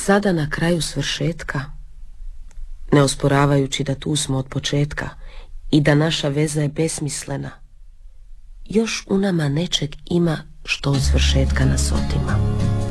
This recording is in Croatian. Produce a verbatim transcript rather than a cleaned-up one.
Sada na kraju svršetka, ne osporavajući da tu smo od početka i da naša veza je besmislena, još u nama nečeg ima što od svršetka nas otima.